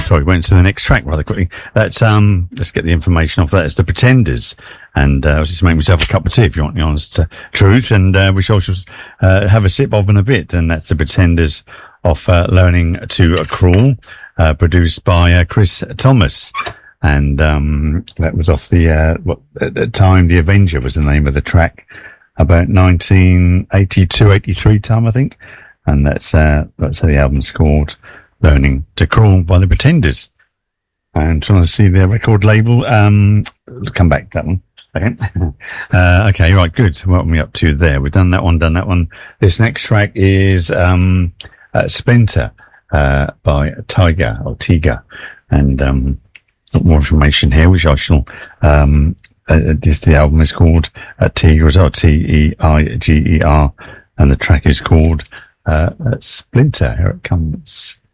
sorry, went to the next track rather quickly. That's let's get the information off that. It's the Pretenders, and I was just making myself a cup of tea, if you want the honest truth, and we shall have a sip of in a bit. And that's the Pretenders off Learning to Crawl, produced by Chris Thomas, and that was off the at the time The Avenger was the name of the track, about 1982-83 time, I think, and that's how the album's called. Learning to Crawl by the Pretenders. And trying to see their record label. We'll come back to that one. Okay. Okay, right, good. What are we up to there? We've done that one. This next track is Splinter by Tiga. And more information here, which I shall the album is called Tiger as well, Teiger, and the track is called Splinter. Here it comes.